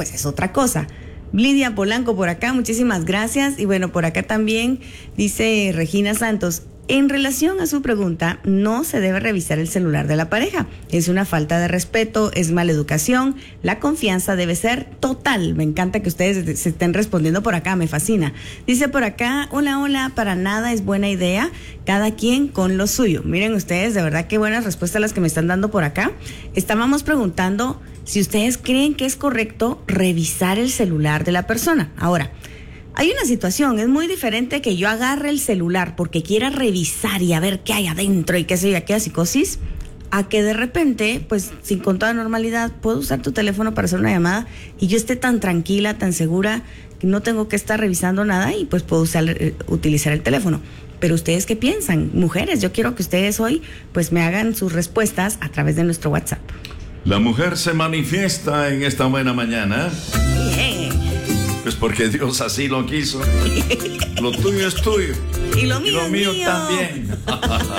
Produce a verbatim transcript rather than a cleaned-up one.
pues es otra cosa. Lidia Polanco por acá, muchísimas gracias. Y bueno, por acá también dice Regina Santos, en relación a su pregunta, no se debe revisar el celular de la pareja. Es una falta de respeto, es mala educación, la confianza debe ser total. Me encanta que ustedes se estén respondiendo por acá, me fascina. Dice por acá, hola, hola, para nada es buena idea, cada quien con lo suyo. Miren ustedes, de verdad qué buenas respuestas las que me están dando por acá. Estábamos preguntando si ustedes creen que es correcto revisar el celular de la persona. Ahora, hay una situación, es muy diferente que yo agarre el celular porque quiera revisar y a ver qué hay adentro y qué sé yo, aquella psicosis, a que de repente, pues sin con toda normalidad, puedo usar tu teléfono para hacer una llamada y yo esté tan tranquila, tan segura, que no tengo que estar revisando nada y pues puedo usar, utilizar el teléfono. Pero ustedes qué piensan, mujeres, yo quiero que ustedes hoy pues me hagan sus respuestas a través de nuestro WhatsApp. La mujer se manifiesta en esta buena mañana. Bien. Pues porque Dios así lo quiso. Lo tuyo es tuyo. Y lo mío, y lo mío, mío también.